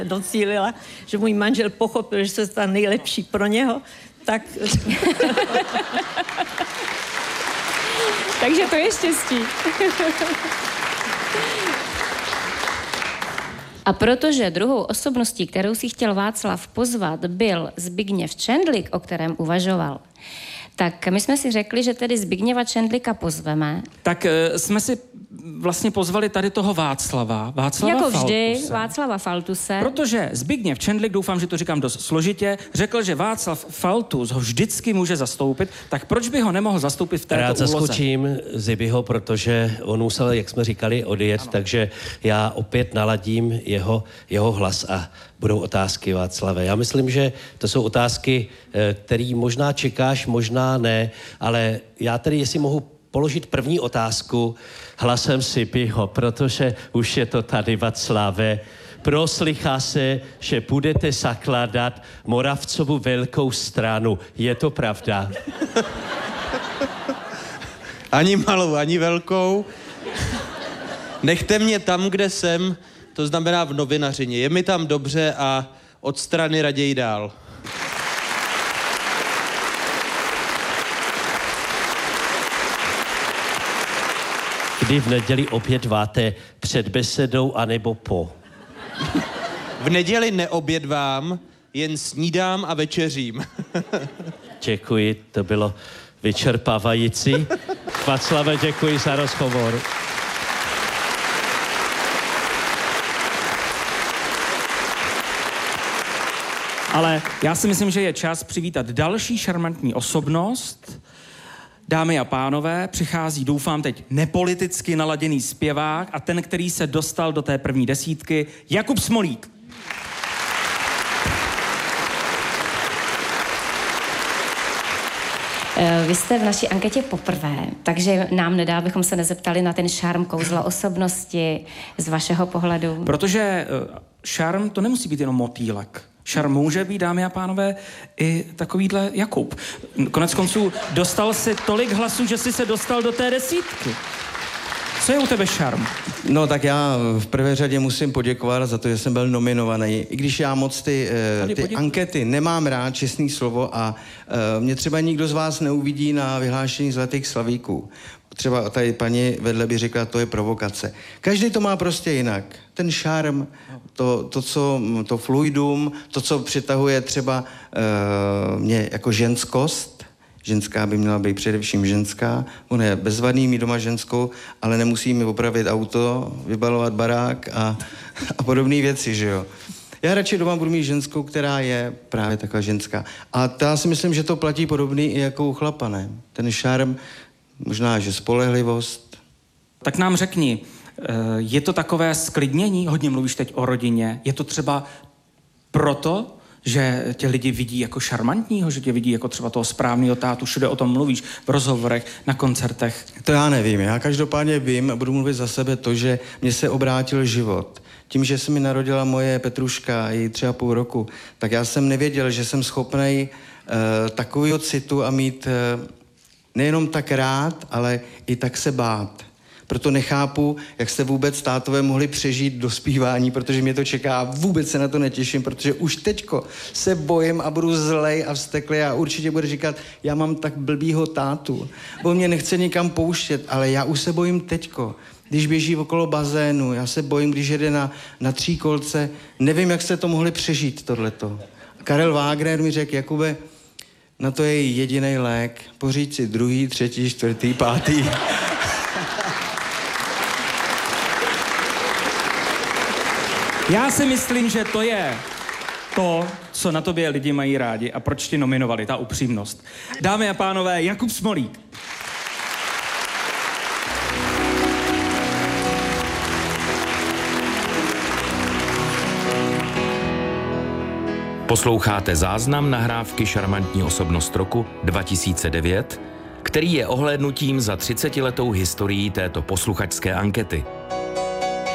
docílila, že můj manžel pochopil, že se stane nejlepší pro něho, tak... Takže to je štěstí. A protože druhou osobností, kterou si chtěl Václav pozvat, byl Zbigněv Čendlik, o kterém uvažoval, tak my jsme si řekli, že tedy Zbigněva Čendlika pozveme. Tak jsme si vlastně pozvali tady toho Václava Jako vždy, Faltuse. Václava Faltuse. Protože Zbigněv Čendlik, doufám, že to říkám dost složitě, řekl, že Václav Faltus ho vždycky může zastoupit, tak proč by ho nemohl zastoupit v této Rád úloze? zaskočím Zibiho, protože on musel, jak jsme říkali, odjet, takže já opět naladím jeho hlas a budou otázky, Václave. Já myslím, že to jsou otázky, které možná čekáš, možná ne, ale já tedy, jestli mohu položit první otázku hlasem Zibiho, protože už je to tady, Václave. Proslychá se, že budete zakládat Moravcovu velkou stranu. Je to pravda? Ani malou, ani velkou. Nechte mě tam, kde jsem, to znamená v novinařině. Je mi tam dobře a od strany raději dál. Kdy v neděli obědváte před besedou anebo po? V neděli neobědvám, jen snídám a večeřím. Děkuji, to bylo vyčerpávající. Václave, děkuji za rozhovor. Ale já si myslím, že je čas přivítat další šarmantní osobnost. Dámy a pánové, přichází, doufám teď, nepoliticky naladěný zpěvák a ten, který se dostal do té první desítky, Jakub Smolík. Vy jste v naší anketě poprvé, takže nám nedá, abychom se nezeptali na ten šarm, kouzla osobnosti z vašeho pohledu. Protože šarm to nemusí být jenom motýlek. Šarm může být, dámy a pánové, i takovýhle Jakub. Konec konců dostal si tolik hlasů, že si se dostal do té desítky. Co je u tebe šarm? No tak já v prvé řadě musím poděkovat za to, že jsem byl nominovaný. I když já moc ty ankety nemám rád, čestný slovo, a mě třeba nikdo z vás neuvidí na vyhlášení Zlatých slavíků. Třeba tady paní vedle by řekla, to je provokace. Každý to má prostě jinak. Ten šarm, to fluidum, to, co přitahuje třeba mě jako ženskost. Ženská by měla být především ženská. Ona je bezvadný mít doma ženskou, ale nemusí mi opravit auto, vybalovat barák a podobné věci, že jo. Já radši doma budu mít ženskou, která je právě taková ženská. A já si myslím, že to platí podobný i jako u chlapa, ne? Ten šarm, možná, že spolehlivost. Tak nám řekni, je to takové sklidnění? Hodně mluvíš teď o rodině. Je to třeba proto, že tě lidi vidí jako šarmantního, že tě vidí jako třeba toho správného tátu, všude o tom mluvíš, v rozhovorech, na koncertech? To já nevím. Já každopádně vím a budu mluvit za sebe to, že mě se obrátil život. Tím, že se mi narodila moje Petruška, jí 3,5 roku, tak já jsem nevěděl, že jsem schopnej takovýho citu a mít nejenom tak rád, ale i tak se bát. Proto nechápu, jak jste vůbec tátové mohli přežít dospívání, protože mě to čeká a vůbec se na to netěším, protože už teďko se bojím a budu zlej a vzteklý a určitě bude říkat, já mám tak blbýho tátu. On mě nechce nikam pouštět, ale já už se bojím teďko. Když běží okolo bazénu, já se bojím, když jede na tříkolce, nevím, jak jste to mohli přežít, tohleto. Karel Wagner mi řekl, Jakube, na to je jediný lék, poříď si 2., 3., 4., 5. Já si myslím, že to je to, co na tobě lidi mají rádi a proč tě nominovali, ta upřímnost. Dámy a pánové, Jakub Smolík. Posloucháte záznam nahrávky Šarmantní osobnost roku 2009, který je ohlédnutím za 30letou historií této posluchačské ankety.